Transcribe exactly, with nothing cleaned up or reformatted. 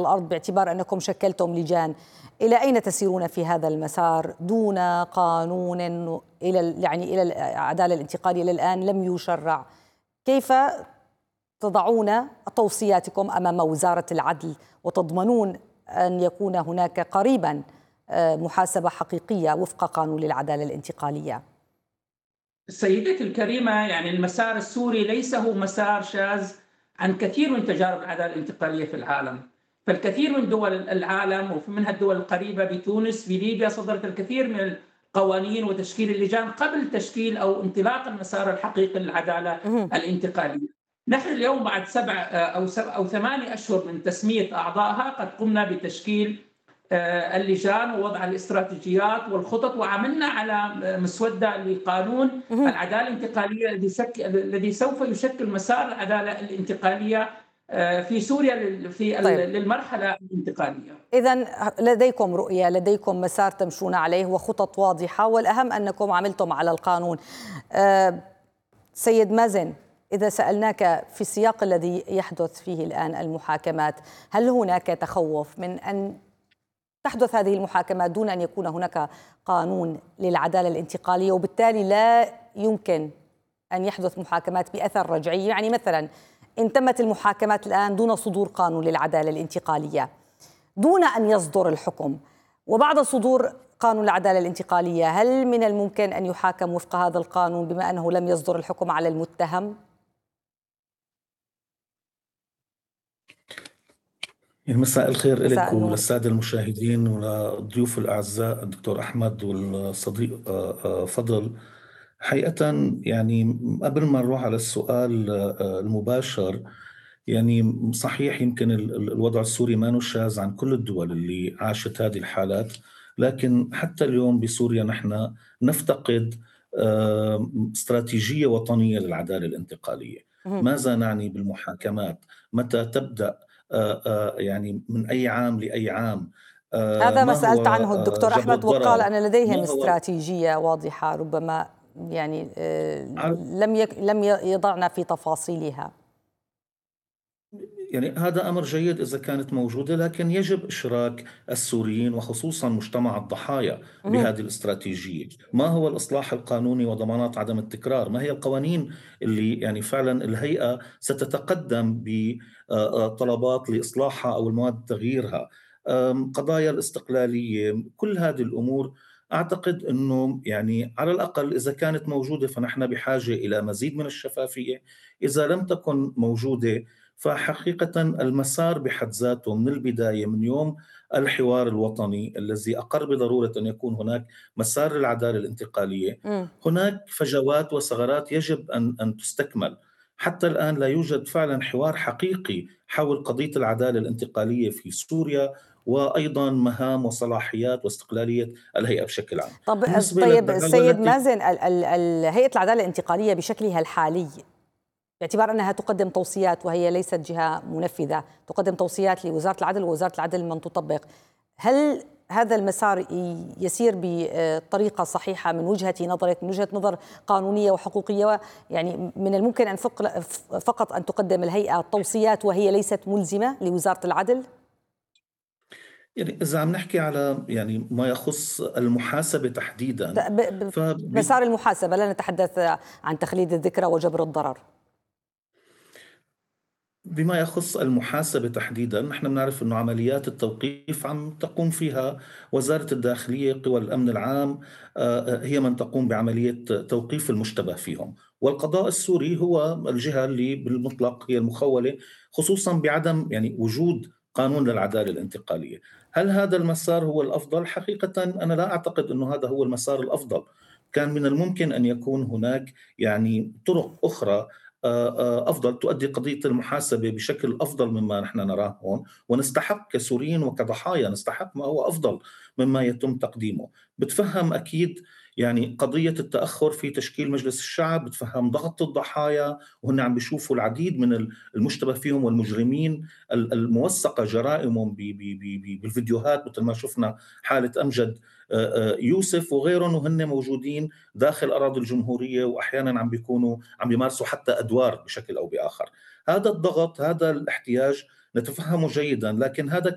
الأرض باعتبار أنكم شكلتم لجان. إلى أين تسيرون في هذا المسار دون قانون إلى يعني إلى العدالة الانتقالية الآن لم يشرع؟ كيف تضعون توصياتكم أمام وزارة العدل وتضمنون أن يكون هناك قريبا محاسبة حقيقية وفق قانون العدالة الانتقالية؟ سيدتي الكريمة، يعني المسار السوري ليس هو مسار شاذ عن كثير من تجارب العدالة الانتقالية في العالم. فالكثير من دول العالم ومنها الدول القريبة بتونس بليبيا صدرت الكثير من القوانين وتشكيل اللجان قبل تشكيل أو انطلاق المسار الحقيقي للعدالة الانتقالية. نحن اليوم بعد سبع أو سبع أو ثمانية أشهر من تسمية أعضائها قد قمنا بتشكيل اللجان ووضع الاستراتيجيات والخطط، وعملنا على مسودة لقانون العدالة الانتقالية الذي الذي سوف يشكل مسار العدالة الانتقالية في سوريا في طيب. للمرحلة الانتقالية. إذن لديكم رؤية، لديكم مسار تمشون عليه وخطط واضحة، والأهم أنكم عملتم على القانون. سيد مازن، إذا سألناك في السياق الذي يحدث فيه الآن المحاكمات، هل هناك تخوف من أن تحدث هذه المحاكمات دون أن يكون هناك قانون للعدالة الانتقالية، وبالتالي لا يمكن أن يحدث محاكمات بأثر رجعي؟ يعني مثلا إن تمت المحاكمات الآن دون صدور قانون للعدالة الانتقالية، دون أن يصدر الحكم، وبعد صدور قانون العدالة الانتقالية، هل من الممكن أن يحاكم وفق هذا القانون بما أنه لم يصدر الحكم على المتهم؟ مساء الخير لك وللسادة المشاهدين وللضيوف الأعزاء الدكتور أحمد والصديق فضل. حقيقة يعني قبل ما نروح على السؤال المباشر، يعني صحيح يمكن الوضع السوري ما شاذ عن كل الدول اللي عاشت هذه الحالات، لكن حتى اليوم بسوريا نحن نفتقد استراتيجية وطنية للعدالة الانتقالية. ماذا نعني بالمحاكمات؟ متى تبدأ؟ آآ آآ يعني من أي عام لأي عام؟ هذا ما سألت عنه الدكتور أحمد، وقال أن لديهم استراتيجية واضحة، ربما يعني لم يك لم يضعنا في تفاصيلها. يعني هذا أمر جيد إذا كانت موجودة، لكن يجب إشراك السوريين وخصوصا مجتمع الضحايا بهذه الاستراتيجية. ما هو الإصلاح القانوني وضمانات عدم التكرار؟ ما هي القوانين اللي يعني فعلا الهيئة ستتقدم بطلبات لإصلاحها أو المواد تغييرها؟ قضايا الاستقلالية، كل هذه الأمور أعتقد أنه يعني على الأقل إذا كانت موجودة فنحن بحاجة إلى مزيد من الشفافية. إذا لم تكن موجودة فحقيقة المسار بحد ذاته من البداية، من يوم الحوار الوطني الذي أقر بضرورة أن يكون هناك مسار العدالة الانتقالية، م. هناك فجوات وثغرات يجب أن, أن تستكمل. حتى الآن لا يوجد فعلا حوار حقيقي حول قضية العدالة الانتقالية في سوريا، وأيضا مهام وصلاحيات واستقلالية الهيئة بشكل عام. طب طيب السيد مازن، هيئة العدالة الانتقالية بشكلها الحالي باعتبار أنها تقدم توصيات وهي ليست جهة منفذة، تقدم توصيات لوزارة العدل ووزارة العدل من تطبق، هل هذا المسار يسير بطريقة صحيحة من وجهة نظرك، من وجهة نظر قانونية وحقوقية؟ يعني من الممكن أن فقط أن تقدم الهيئة توصيات وهي ليست ملزمة لوزارة العدل؟ يعني إذا عم نحكي على يعني ما يخص المحاسبة تحديدا، مسار المحاسبة، لا نتحدث عن تخليد الذكرى وجبر الضرر. بما يخص المحاسبة تحديدا، نحن بنعرف أنه عمليات التوقيف عم تقوم فيها وزارة الداخلية، قوى الأمن العام هي من تقوم بعملية توقيف المشتبه فيهم، والقضاء السوري هو الجهة اللي بالمطلق هي المخولة، خصوصا بعدم يعني وجود قانون للعدالة الانتقالية. هل هذا المسار هو الأفضل؟ حقيقة أنا لا أعتقد أنه هذا هو المسار الأفضل. كان من الممكن أن يكون هناك يعني طرق أخرى أفضل تؤدي قضية المحاسبة بشكل أفضل مما نحن نراه هون، ونستحق كسوريين وكضحايا نستحق ما هو أفضل مما يتم تقديمه. بتفهم أكيد يعني قضية التأخر في تشكيل مجلس الشعب، بتفهم ضغط الضحايا وهن عم بيشوفوا العديد من المشتبه فيهم والمجرمين الموثقة جرائمهم بالفيديوهات، مثل ما شفنا حالة أمجد يوسف وغيرهم، وهن موجودين داخل أراضي الجمهورية وأحيانا عم بيكونوا عم بيمارسوا حتى أدوار بشكل أو بآخر. هذا الضغط، هذا الاحتياج نتفهمه جيدا، لكن هذا